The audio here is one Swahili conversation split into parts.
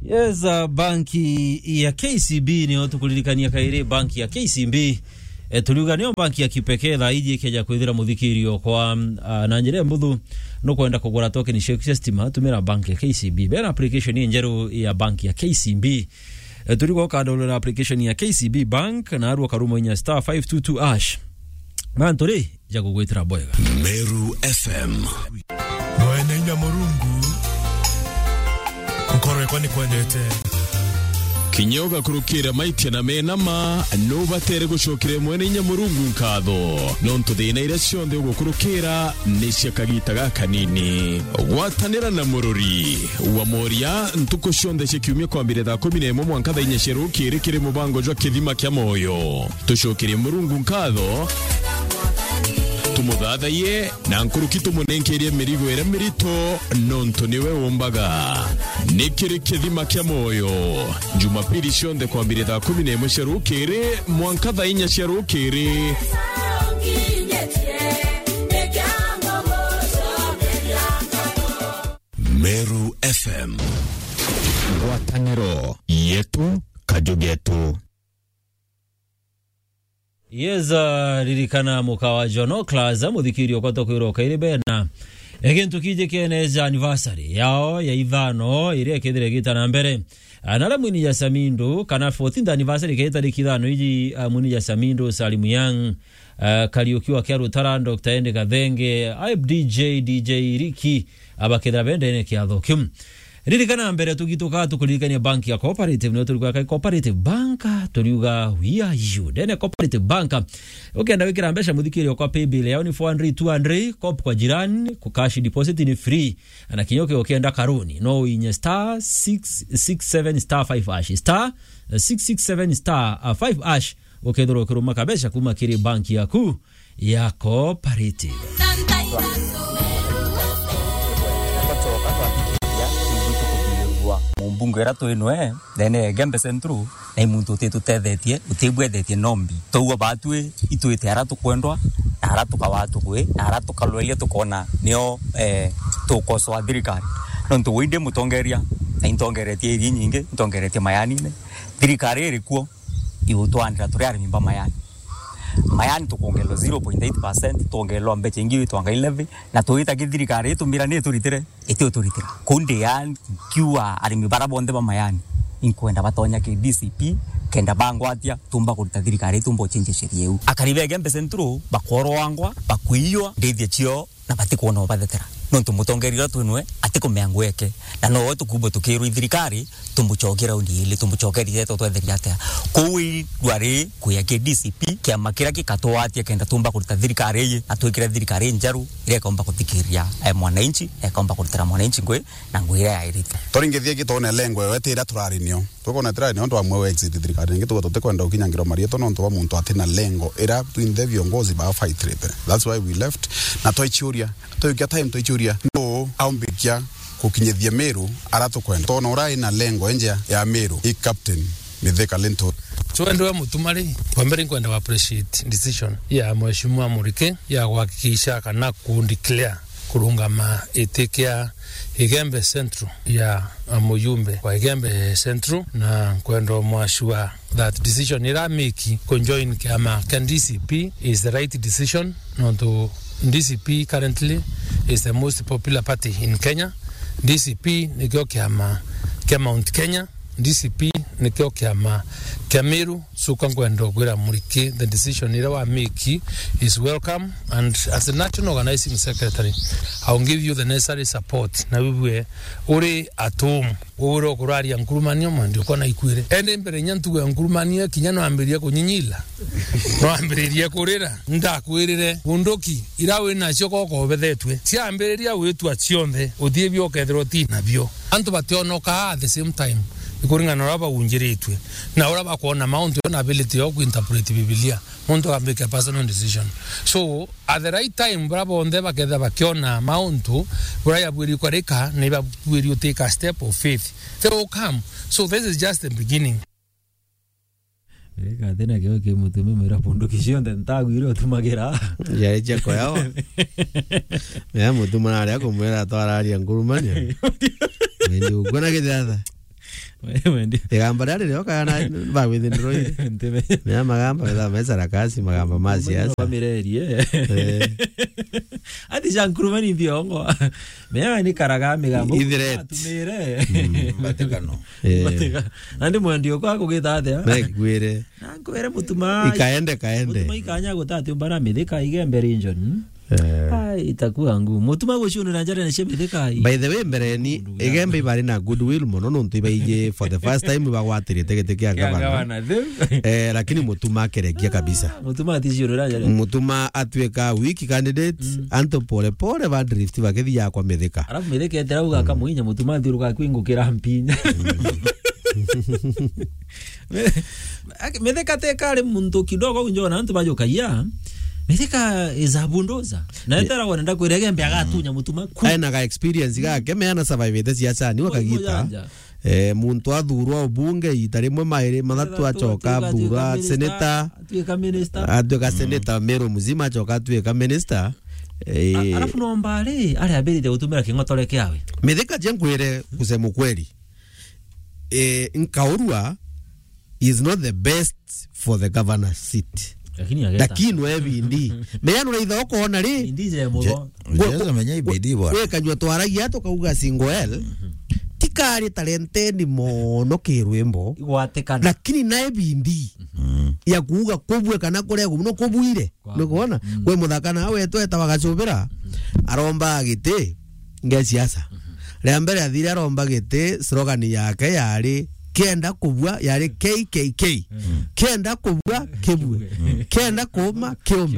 Yes, banki ya KCB ni tukulirikania kaire banki ya KCB tuliuganio banki ya kipekee thaiji keja kwithira muthikirio kwa na njire mbuthu no kwenda kugura token share stima tumira banki ya KCB bena application ni njeru ya banki ya KCB tuligo ka download application ya KCB bank na aru karumo nya star 522 hash mantori jago gwitira boyega Meru FM Mwene Nyamurungu Nkoro kwani kwendete Kinyoga kurukira maitia na menama no batere gushokire mwene Nyamurungu nkatho nonto thina ira cionthe gukurukira ni ciakagitaga kanini gwatanira na mururi wa moria ntuko cionthe cikiumia kwambire thaa 11 mwanka thaa 4 cirukire kiri mubango jwa kithima kya moyo tushokire Murungu nkatho tumuthathaie na nkurukito munenkerie mirigo era mirito nonto niwe umbaga nikiri kithima kya moyo Jumapili cionthe kwambire thaa 11 cirukire mwanka thaa 4 cirukire Meru FM ngwataniro yetu kajugetu. Yeza ririkana mukawa Jono Claza muthikirio kwa tokwiro kaire bena egentu kije keneza anniversary yao ya ithano ire kethire gitana mbere anara mwini ya Samindu kana 14th anniversary kaita likithano iji mwini ya Samindu Salimu Yang Kariukiwa kia Rutara Dr. Ende Gathenge DJ Riki abakethira bende ene kiatho kim ririkana mbere tugituka tukulirikania banki ya cooperative no turuga kai cooperative banka turuga we are you dene cooperative banka ukienda wikira mbesha muthikirio kwa paybill yao ni 400 200 cop kwa jirani ku cash deposit ni free na kinyoke ukienda karuni no inye star 667 star 5 hash star 667 star 5 hash ukethoro kuruma kabesha kuma kiri banki yaku ya cooperative Mbungu era to inwe dene gembe centru na muntu tetu tethetie utebwethetie nombi touwa batwe itwete ara tukwendwa ara tukawatu kwe ara tukalwelia tukona nio tukoswa thirikari nontu winde mutongeria na intongeretie iri nyinge intongeretie mayani ne thirikari irikuo iutwandira turi ari mimba mayani tukongelo 0.8% tongelo mbeche ingi twanga 11 na tuita githirikari tumira ni turitire turitira kunde yani kiwa ari mibara bonde ba mayani inkwenda batonya ke DCP kenda bangwatia tumba kuruta thirikari tumbo chenje sherieu akaribe gembe centro bakoro wangwa bakuiyo ndithie chio na batiko no bathetera nontu mutongerira twinwe atiko meangweke na no tukubo tukiru thirikari tumbuchokera undile tumbuchokerire to twetheria atia kuwi dware kuya ke DCP kia makira kikatwatia kenda tumba kuruta thirikari atwikira thirikari njaru ile komba kutikiria mwananchi komba kurutira mwananchi ngwe na ngwira ya irita toringithie gitone lengwe wetira turarinio tukona tira ni onto amwe exit thirikari ngito tutekwenda ukinyangiro marieto nonto wa muntu atina lengo era twinde viongozi ba fight trip that's why we left na toichuria toikia time toichuria no aumbikia kukinyithia Meru aratukwenda tona urai na lengo enja ya Meru i captain Mithika Lento Tuendewe mutumari kwa mbere nkwenda wa appreciate decision ya mheshimiwa Murike ya kuhakikisha kana kundeclare kurungama etekea Igembe Central ya Muyumbe kwa Igembe Central na kwenda mwashua that decision ira make conjoin kama can DCP is the right decision not to DCP currently is the most popular party in Kenya. DCP nikio kama Mount Kenya. DCP nikio kama Meru sukangwendo gwira Murike the decision ira wa make is welcome and as the national organizing secretary I will give you the necessary support na wiwe uri atom uro kuraria nkurumanio mandi kona ikwire ende mbere nyantu ya nkurumania kinyano ambiria kunyinyila no ambiria kurira ndakwirire undoki irawe na choko ko bethetwe cia ambiria wetu acionthe uthie bio kethro ti na bio antu bationoka at the same time ikuringa na raba unjiritwe na uraba kuona mount na ability of interpret Biblia muntu make a personal decision so at the right time brabo onde baketha bakiona mount uraya bwiri kwareka ne babwiri take a step of faith they will come so this is just the beginning Ega tena kio ke mutume mera pondo kishio ndentagu iro tumagira ya eja kwa yao ya mutuma na ya kumera twararia ngurumania ndio gona githatha wendi igamba rari ryo kana ba within roid ntebe ya magamba za mesa rakasi magamba masiasa familiarie ati jankurumani biongo meya ni karaga migambo atumire batekano andi mwendio kwa kugitate na gwire ngwere mutuma kaende mutuma ikanya gutati umbara mithika igembe region itakuwa ngumu mutuma gucunira njara na shemithika by the way mbereni igembe bari na goodwill mono nontu ibaije for the first time bagwatire tegete kia gavana lakini mutuma kerekia kabisa mutuma aticiurira njara mutuma atweka wiki candidate anto pole pole ba drift bagethia kwa mithika arafu mithika etera uga kamuinya mutuma thiruka kwingukira mpinya mithika tekale muntu kidogo unjona antu bajokaia mithika izabundoza na etera wonenda kwirege mbya gatunya mutuma aina ga experience ga kemeana survive the siasa ni wakagita muntu athurwa ubunge itarimwe maire mathatu achoka thura senator atweka minister atweka senator mero muzima achoka atweka minister alafu no mbale ale ability gutumira kingotore kiawe mithika jenkwire kusema kweli nkaurua is not the best for the governor's seat lakini wewe ndi meyano na itho kuona ri ndije mugo ngeza menya ibidi bora we kanywa twaragia tukauga single tikari talente ni mono kirwimbo igwatekana lakini nae bindi ya kuuga kubwe kana kuria guno kubuire nukuona kwe muthakana we tweta bagacubira aromba gite nge siasa ria mbere athire aromba gite slogan yake yari kenda kubwa yari KKK kenda kubwa kibwe kenda kuma kiume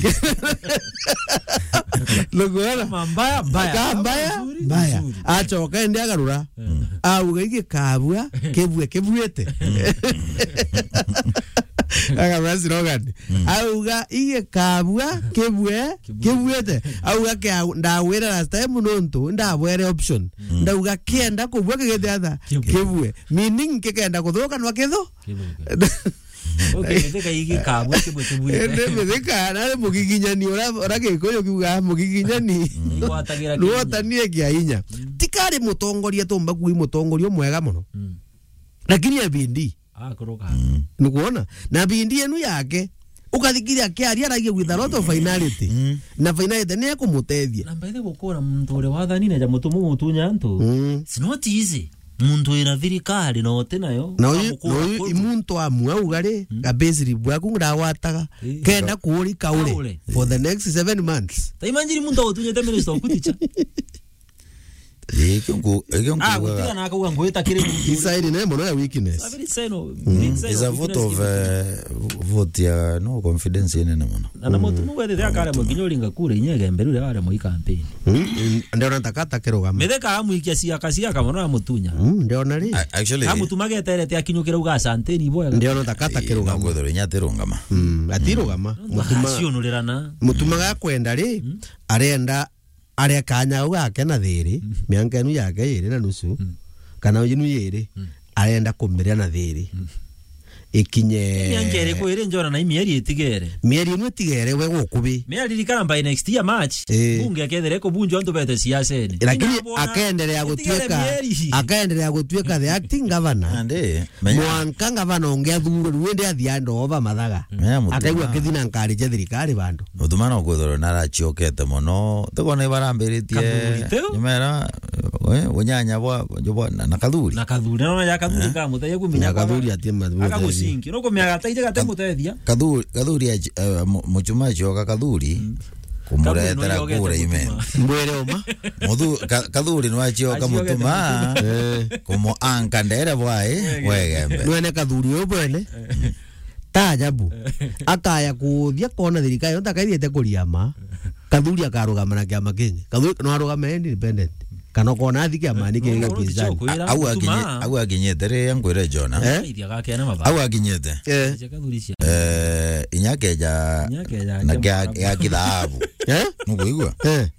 luguana mbaya achoka ende agarura au gige kabwa kibwete agarura slogan au ga ige kabwa kibwete au ga ndawera last time nonto ndabwere option ndauga kenda kubwa kigete kibwe meaning kekenda kuthoka no ketho okay mithika igi kabwa kibwe ende mithika na mugiginyani ora gikoyo kiuga mugiginyani nuotanie kia hinya tikari mutongoria tumba kui mutongorio mwega muno lakini abindi kuruka nukuona na bindi enu yake ukathikiria kiaria aragia with a lot of finality na finality ne kumutethia na mbaithe gukura muntu uri wathanine ja mutumu mutunya ntu it's not easy muntu ina thirikari no tenayo no muntu amwe ugari gabesiri bwaku ndawataga kenda kuri kaure for the next 7 months imagine muntu utunyete minister okuticha kutia na akawa ngoita kire inside ne mono ya weakness is a vote of vote ya no confidence ine na mono na mutu mugwe thia kare mukinyoringa kure inyege mbere ule wale mu campaign ndio natakata kirogama metheka amuikia cia kama no mutunya ndio nari actually amutumage terete akinyukira uga asante ni boya ndio natakata kirogama ngwetho nyatirongama atirogama mutumaga kwenda ri arenda aria kanya ugake na thiri mianka enu yake yiri na nusu kana yinu yiri arenda kumiria na thiri ikinye miangere ko ire njora na imieri itigere inu itigere we gukubi mieri likana by next year March bunge akedere ko bunjo antu bete siasa ene lakini akaendelea gutweka the acting governor ande mwanka governor ongea thuru wende athiando ova mathaga akaigwa kithina nkari je thirikari bandu mutumana ukwethoro narachiokete muno tukone barambiritie nyumera unyanya bwa na kadhuri no ya kadhuri ka mutaya kuminya kadhuri atie madhuri sinki no kumya taije gate mutethia kadhuri muchuma choka kadhuri kumuretera kura ime mbwere oma kadhuri nwachoka mutuma kumo anka ndere bwae wegembe nwene kadhuri obwene tajabu akaya kuthia kona thirikari ntakaidiete kuriama kadhuri akarugama na kiama kinyi kadhuri no arugama independent kana kona athike amani kega kizani au aginyete re ngwire jona au aginyete inyakeja na ya kidhabu mukuigwa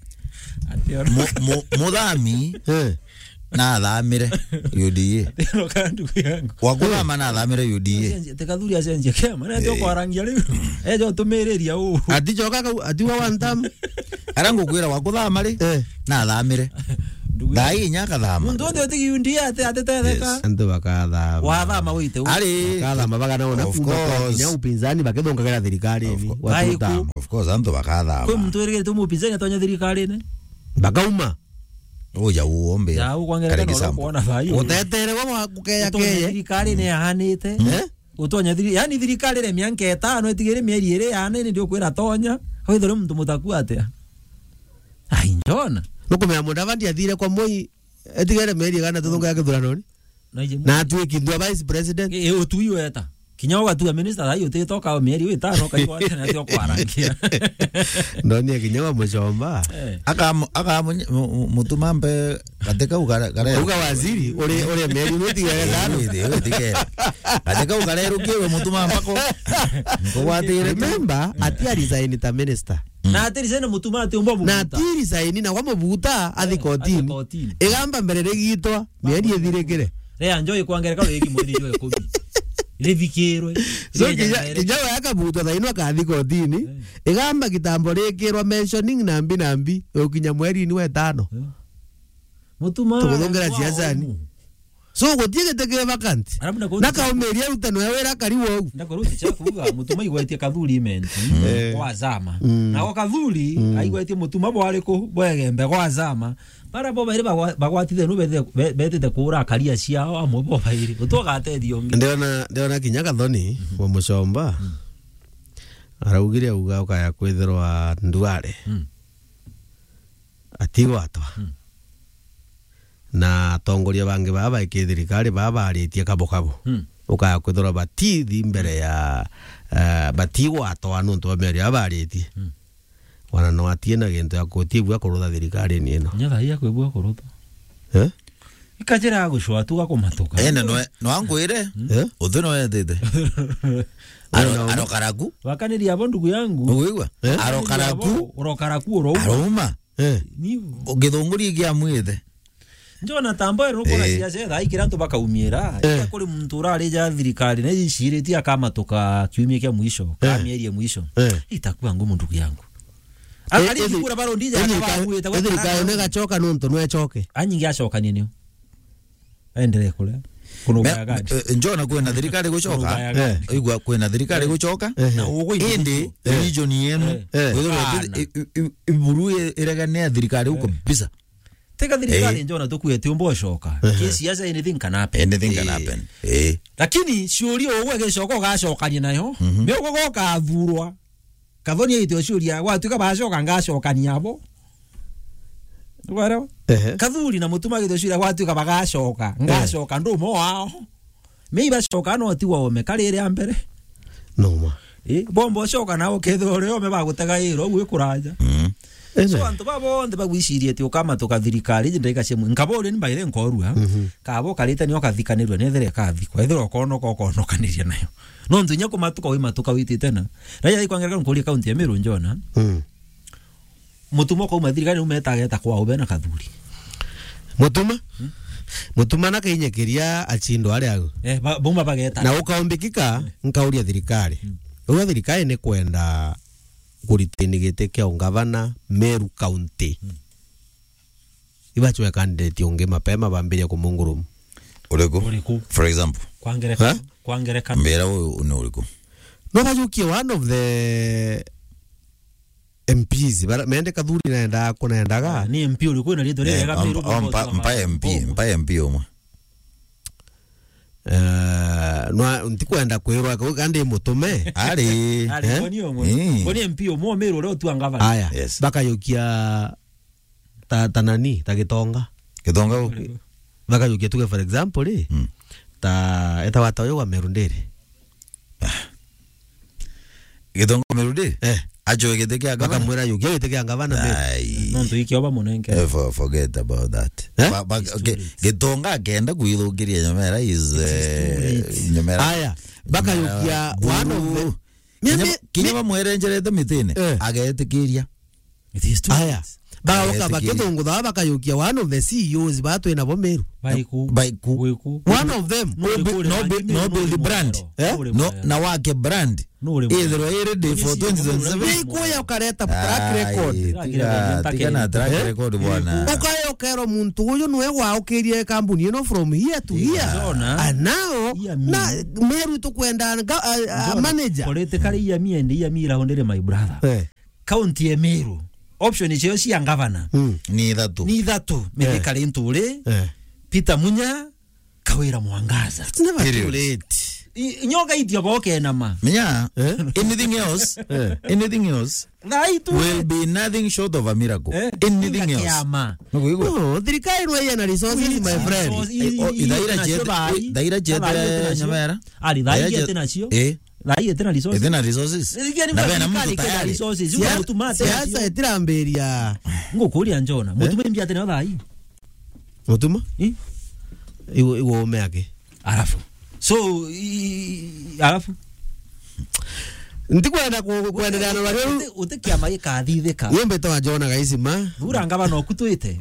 muthami na thamire UDA wakuthama na thamire UDA tekadhuri acenje kema na tyo kwarangia riu ejo tumiriria u atijoka atiwa wantam arangu kwira wakuthama ri na thamire Dai nyaka dhama. Muntu ndio tikiundia ate tetheka. Andu bakathama. Wathama wite. Ali Bakathama bagana of kuma course. nya upinzani bakithongagera thirikari ni. Watuta. of course andu bakathama. Kwa muntu erigete umupinzani atonya thirikari ne. Bakauma. Oja uombe. Ya ukwangera no kuona thayo. Utetere wa kukeya keye. Thirikari ne yahanite. Utonya thirikari yani thirikari re mianke etano etigere mieri ere yana ni ndio kwira tonya. Hoithore muntu mutaku atia. Ai njona. Nukumenya Mudavadi athire kwa Moi etigere mieri gana tuthunga ya githurano ni. Na atue kindwa vice president. Utuiyo eta. Kinyaga tu minister thayo titoka mieri witano kaigwa tena tio kwarangia. Ndoni kinyaga mushomba. Aka mutumambe katika ugare. Uga waziri ore mieri utigere dano. Utigere. Katika ugare rukiwe mutumamba ko. Ngwatire Remember ati resign ta minister. Na atiri sene mutuma ati umbo mubuta. Na atiri saini na kwa mubuta athi kotini. Egamba mbere regitwa mieri ethirekere. Re anjoy kwangereka regi mweri jo ekobi. Ile vikirwe. So kijawa yakabutwa thaino akathi kotini. Egamba kitambo rekirwa mentioning nambi ukinya mweri ni wetano. Mutuma. Tukuthongera ciazani. So gotiege teke vacant. Naka umeria utano wera kariwo. Ndakoruti cha kuvuga mutuma igwetie kathuri imenti kwa zama. Na kwa kathuri aigwetie mutuma bwariko bwegembe kwa zama. Para bo bari bagwatithe no betete kura karia ciao amwe bo bari. Utoga atethi ongi. Ndeona kinyaga thoni wa mushomba. Araugire uga ukaya kwithirwa Nduare. Atigwatwa. Na tongoria bange baba ikithirikari baba aritie kabo ukaya kwithora batithi mbere ya batigwa atwanu nto mbere ya baritie wana no atiena gento ya kotibwa kurutha thirikari ni ino nya thaia kwibwa kurutha ikajira gushwa tu gakomatoka no angwire uthino yetete arokaraku wakaniri abo ndugu yangu uigwa arokaraku oro aroma ni githunguri gia mwithe njona tambo ero kora ciace tha ikira ntu bakaumiera ika kuri muntu urari ja thirikari na iciriti akamatoka kiumia kia mwisho ka mieri ya mwisho itakuwa ngumu ndugu yangu akari kura baro ndija akabakuita kwa thirikari ne gachoka nuntu no echoke anyingi acoka nini endelee kule kunuga gadi njona kwena thirikari gucoka igwa kwena thirikari gucoka na ugo indi region yenu iburu iregane thirikari uko bisa teka thirikari njona tukuete umbocoka kisiasa anything can happen lakini ciuria ogwe gicoko gacokania nayo me ugo kathurwa kathoni itio ciuria gwatuka bacoka ngacokania abo Ndwara kathuri na mutuma gitio ciuria gwatuka bagacoka ngacoka ndumo wao me ibacoka no ti wao me karire ambere noma bombo coka nawo kethore o me bagutega iro gwe kuraja so antu babo nde bagwicirie ti ukama tukathirikari ndika cemwe nkabore ni baire nkorua kabo karita ni okathikanirwe ne there kathi kwa ithiro kono kaniria nayo no ntunya kumatuka wi matuka witi tena raya ikwangera nkuri county ya Meru njona mutumo ko mathirikari umetageta kwa ubena kathuri mutuma na kinyekeria achindo ari ago bomba bageta na ukaombikika nkauria thirikari uga thirikari ni kwenda kuritini gite kia ungavana Meru County ibachwe candidate unge mapema bambiria kumungurumu uriku for example kwangereka mbera uno uriku no bajukie one of the MPs mende kathuri naenda kunaendaga ni MP uriku na rito rega Meru mpa MP omwe no ntikwenda kwirwa kandi mutume ari koni MP mo Meru ro tu angava aya bakayukia tanani tagitonga bakayukia tuge for example ta etawata yo wa Meru ndere gitonga Meru ndere ajo getekia gavana bakamwira yukia getekia gavana Meru no ntuiki oba munenge forget about that gitonga kenda kuithukiria nyamera is nyamera aya bakayukia one of the kinya bamwerenjerete mitine agetikiria aya baoka bakithungu tha bakayukia one of the CEOs batwe na bomeru baiku one of them no build brand no na wake brand either ready for 2027 kuya kareta track record tigana track record bwana ukayo kero muntu uyu niwe waukirie kambuni ino from here to here and now na meru tukwenda manager politically ya miende ya mira hondere my brother county ya Meru option icio cia governor ni ithatu methikari nturi Peter Munya Kawira Mwangaza never too late nyoga itio goke nama menya anything else will be nothing short of a miracle anything else no thirikari no yana resources my friend daira jete nyamera ali daira jete nacio Lai tena resources. Tena resources. Na bena mtu tayari resources. Yuko mutumate. Sasa etiramberia. Ngokuri anjona. Mutume mbia tena thai. Mutuma? Iwo meake. Alafu. So alafu. Ndikwenda kuendelea na wale utekia mai kathithika. Yembe to anjona gaisi ma. Vura ngaba no kutwite.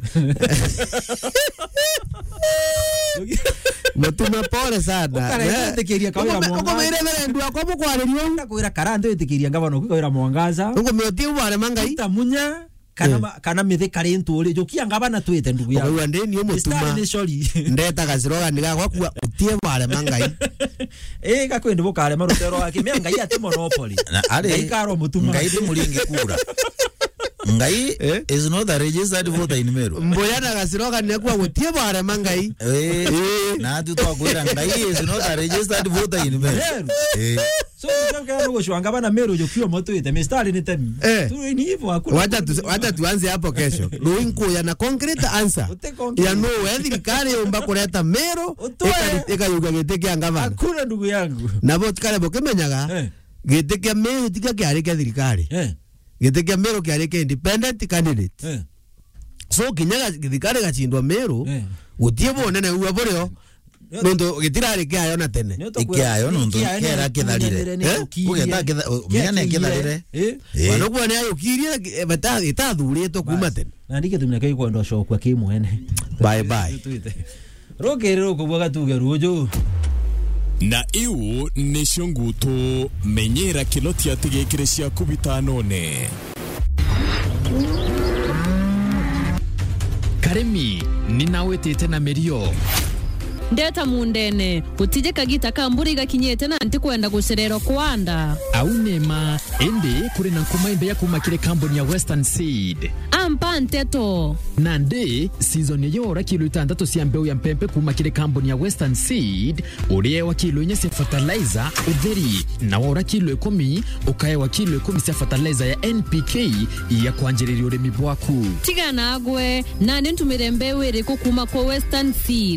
Mutuma pole sana. Ukaretekeria Kawira Mwangaza. Uko mere ndu akomo kwaririo. Ngakwira karande utekeria ngaba no Kawira Mwangaza. Uko meti wale mangai. Peter Munya kana mithikari nturi jukia ngaba na twite ndugu yangu. Uwa ndeni yo mutuma. Ndeta gaciroga ndiga kwa utie wale mangai. Gakwende bukare marutero wake miangai ate monopoly. Ali karo mutuma. Ngai mulingi kura. Ngai is not a registered voter in Meru. Mboyana gaciroga ne kwa utie wale mangai. Na tu twakwira Ngai is not a registered voter in Meru. So kama ngo shwanga bana Meru jokio moto ite mistari ni temi. Tu ni hivyo hakuna. Wacha tuanze hapo kesho. Luinko yana concrete answer. Ya no thirikari umba kuleta Meru ikayuga giteke ngavana. Hakuna ndugu yangu. Na bot kale bokemenyaga. Giteke Meru tika kiari kia thirikari. Giteke Meru kiari kia independent candidate. So kinyaga thirikari gachindwa Meru utie bonene uwa borio. Nondo gitirari kia yona tene. Ikiayo nondo kera kitharire. Ugeta mene kitharire. Wano kwa ne ayokirie bata itathurito kuma tene. Na ndike tumina kai kwa ndo shokwa kimwene. Bye bye. Rokero kubwaga tuge rujo. Na iu nisho nguto menyera kiloti atigekire cia kubita none. Karemi ninawetete na merio ndeta mundene utije kagita kamburi gakinyete na antikwenda gucerero kwanda au nema ende kuri na kumaimbe ya kumakire kambuni ya Western Seed ampa nteto nande season ya ora kilo 6 cia mbeu ya mpempe kumakire kambuni ya Western Seed urie wa kilo nye fertilizer utheri na ora kilo 10 ukae wa kilo 10 cia fertilizer ya NPK ya kwanjiriria urimi bwaku tigana agwe na ntumire mbeu iri kukuma kwa Western Seed.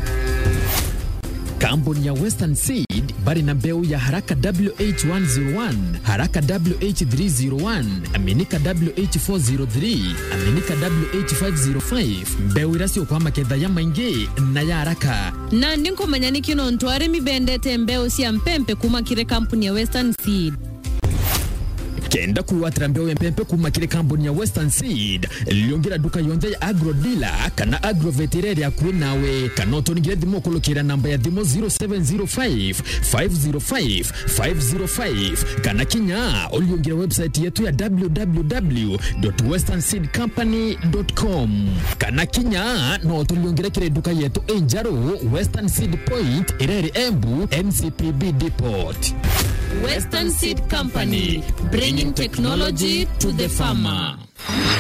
Kampuni ya Western Seed bari na mbeu ya haraka WH101, haraka WH301, aminika WH403, aminika WH505, mbeu irasio kwa maketha ya maingi na ya haraka. Na ndinko manyani kino ntware mibendete mbeu cia mpempe kumakire kampuni ya Western Seed. Kenda kuwatira mbeu ya mpempe kumakire kampuni ya Western Seed liongera duka yonje ya agro dealer kana agro veterinary ya nawe kanoto ningire thimo kulukira namba ya thimo 0705 505 505 kana kinya uliongera website yetu ya www.westernseedcompany.com kana kinya no tuliongera kire duka yetu Enjaro Western Seed Point ireri Embu NCPB Depot. Western Seed Company, bringing technology to the farmer.